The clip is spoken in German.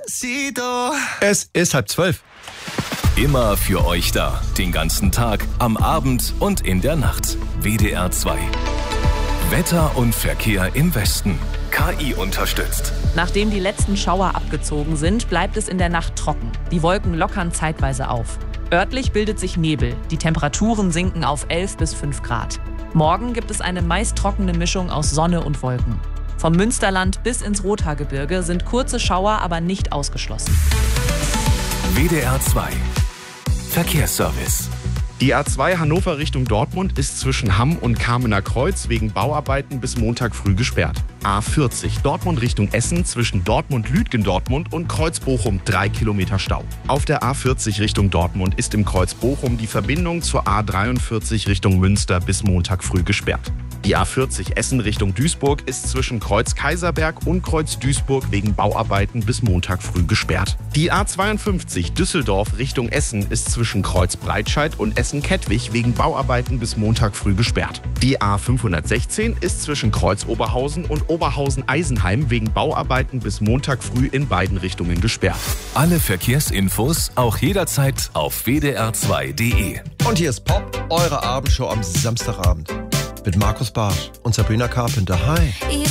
Despacito. Es ist 11:30. Immer für euch da. Den ganzen Tag, am Abend und in der Nacht. WDR 2. Wetter und Verkehr im Westen. KI unterstützt. Nachdem die letzten Schauer abgezogen sind, bleibt es in der Nacht trocken. Die Wolken lockern zeitweise auf. Örtlich bildet sich Nebel. Die Temperaturen sinken auf 11 bis 5 Grad. Morgen gibt es eine meist trockene Mischung aus Sonne und Wolken. Vom Münsterland bis ins Rothaargebirge sind kurze Schauer aber nicht ausgeschlossen. WDR 2. Verkehrsservice. Die A2 Hannover Richtung Dortmund ist zwischen Hamm und Kamener Kreuz wegen Bauarbeiten bis Montag früh gesperrt. A40 Dortmund Richtung Essen zwischen Dortmund-Lütgendortmund und Kreuz-Bochum 3 Kilometer Stau. Auf der A40 Richtung Dortmund ist im Kreuz Bochum die Verbindung zur A43 Richtung Münster bis Montag früh gesperrt. Die A40 Essen Richtung Duisburg ist zwischen Kreuz Kaiserberg und Kreuz Duisburg wegen Bauarbeiten bis Montag früh gesperrt. Die A52 Düsseldorf Richtung Essen ist zwischen Kreuz Breitscheid und Essen-Kettwig wegen Bauarbeiten bis Montag früh gesperrt. Die A516 ist zwischen Kreuz Oberhausen und Oberhausen-Eisenheim wegen Bauarbeiten bis Montag früh in beiden Richtungen gesperrt. Alle Verkehrsinfos auch jederzeit auf wdr2.de. Und hier ist Pop, eure Abendshow am Samstagabend. Mit Markus Barth und Sabrina Carpenter. Hi.